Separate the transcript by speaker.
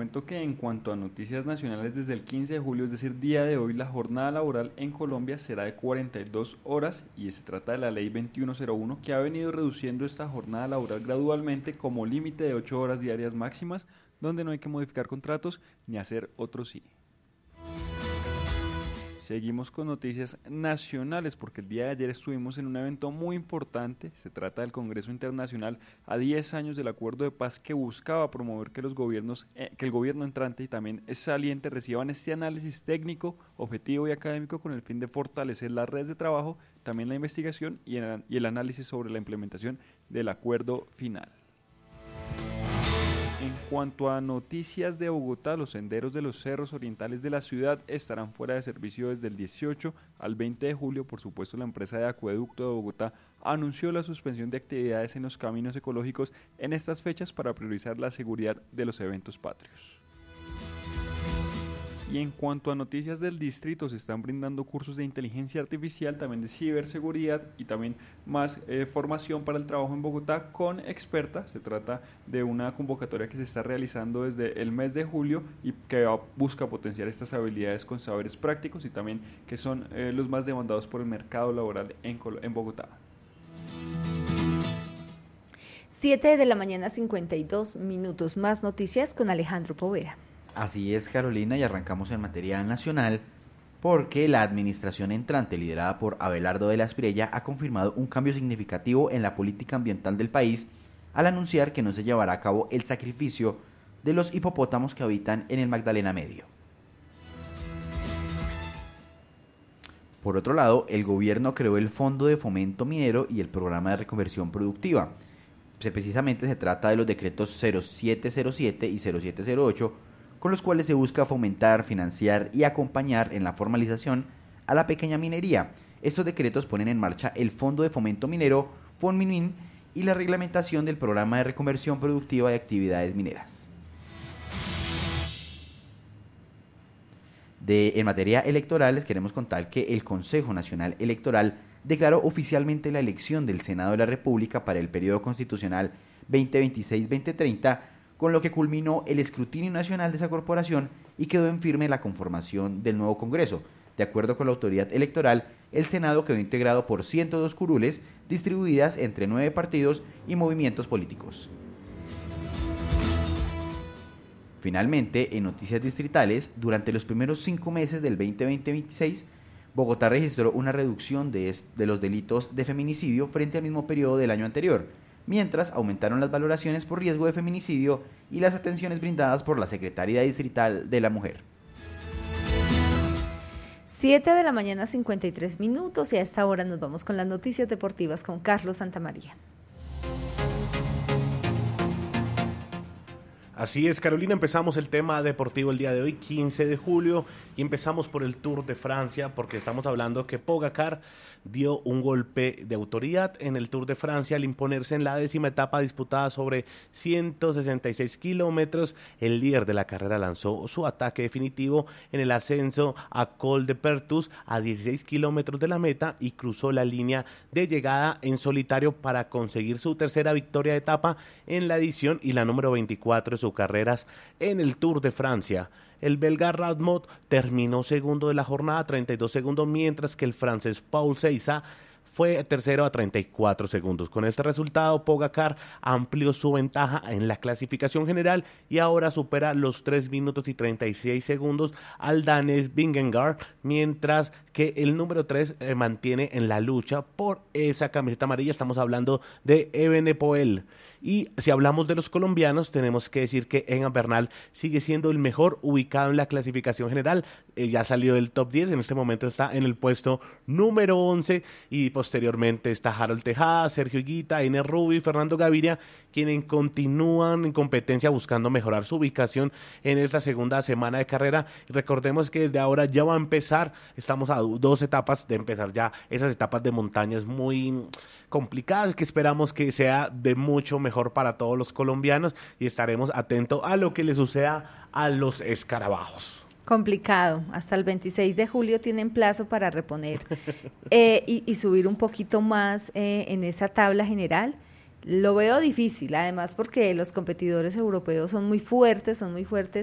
Speaker 1: cuento que en cuanto a noticias nacionales, desde el 15 de julio, es decir, día de hoy, la jornada laboral en Colombia será de 42 horas y se trata de la ley 2101 que ha venido reduciendo esta jornada laboral gradualmente como límite de 8 horas diarias máximas, donde no hay que modificar contratos ni hacer otros sí. Seguimos con noticias nacionales porque el día de ayer estuvimos en un evento muy importante. Se trata del Congreso Internacional a 10 años del Acuerdo de Paz que buscaba promover que el gobierno entrante y también saliente reciban este análisis técnico, objetivo y académico con el fin de fortalecer las redes de trabajo, también la investigación y el análisis sobre la implementación del acuerdo final. En cuanto a noticias de Bogotá, los senderos de los cerros orientales de la ciudad estarán fuera de servicio desde el 18 al 20 de julio. Por supuesto, la empresa de acueducto de Bogotá anunció la suspensión de actividades en los caminos ecológicos en estas fechas para priorizar la seguridad de los eventos patrios. Y en cuanto a noticias del distrito, se están brindando cursos de inteligencia artificial, también de ciberseguridad y también más formación para el trabajo en Bogotá con experta. Se trata de una convocatoria que se está realizando desde el mes de julio y que busca potenciar estas habilidades con saberes prácticos y también que son los más demandados por el mercado laboral en Bogotá.
Speaker 2: 7 de la mañana, 52 minutos. Más noticias con Alejandro Poveda.
Speaker 3: Así es, Carolina, y arrancamos en materia nacional porque la administración entrante, liderada por Abelardo de la Espriella, ha confirmado un cambio significativo en la política ambiental del país al anunciar que no se llevará a cabo el sacrificio de los hipopótamos que habitan en el Magdalena Medio. Por otro lado, el gobierno creó el Fondo de Fomento Minero y el Programa de Reconversión Productiva. Precisamente se trata de los decretos 0707 y 0708, con los cuales se busca fomentar, financiar y acompañar en la formalización a la pequeña minería. Estos decretos ponen en marcha el Fondo de Fomento Minero, FONMININ, y la reglamentación del Programa de Reconversión Productiva de Actividades Mineras. En materia electoral, les queremos contar que el Consejo Nacional Electoral declaró oficialmente la elección del Senado de la República para el periodo constitucional 2026-2030, con lo que culminó el escrutinio nacional de esa corporación y quedó en firme la conformación del nuevo Congreso. De acuerdo con la autoridad electoral, el Senado quedó integrado por 102 curules distribuidas entre 9 partidos y movimientos políticos. Finalmente, en noticias distritales, durante los primeros 5 meses del 2026, Bogotá registró una reducción de los delitos de feminicidio frente al mismo periodo del año anterior, mientras aumentaron las valoraciones por riesgo de feminicidio y las atenciones brindadas por la Secretaría Distrital de la Mujer.
Speaker 2: 7 de la mañana, 53 minutos, y a esta hora nos vamos con las noticias deportivas con Carlos Santamaría.
Speaker 4: Así es, Carolina, empezamos el tema deportivo el día de hoy, 15 de julio, y empezamos por el Tour de Francia, porque estamos hablando que Pogacar dio un golpe de autoridad en el Tour de Francia al imponerse en la 10ª etapa disputada sobre 166 kilómetros. El líder de la carrera lanzó su ataque definitivo en el ascenso a Col de Pertus a 16 kilómetros de la meta y cruzó la línea de llegada en solitario para conseguir su tercera victoria de etapa en la edición y la número 24 de sus carreras en el Tour de Francia. El belga Radmot terminó segundo de la jornada, 32 segundos, mientras que el francés Paul Seiza fue tercero a 34 segundos. Con este resultado, Pogacar amplió su ventaja en la clasificación general y ahora supera los 3 minutos y 36 segundos al danés Vingegaard, mientras que el número 3 mantiene en la lucha por esa camiseta amarilla. Estamos hablando de Evenepoel. Y si hablamos de los colombianos, tenemos que decir que Egan Bernal sigue siendo el mejor ubicado en la clasificación general. Ya salió del top 10, en este momento está en el puesto número 11 y posteriormente está Harold Tejada, Sergio Higuita, Ener Rubio y Fernando Gaviria, quienes continúan en competencia buscando mejorar su ubicación en esta segunda semana de carrera. Recordemos que desde ahora ya va a empezar, estamos a 2 etapas de empezar ya esas etapas de montañas muy complicadas que esperamos que sea de mucho mejor para todos los colombianos y estaremos atentos a lo que le suceda a los escarabajos.
Speaker 2: Complicado, hasta el 26 de julio tienen plazo para reponer y subir un poquito más en esa tabla general. Lo veo difícil, además porque los competidores europeos son muy fuertes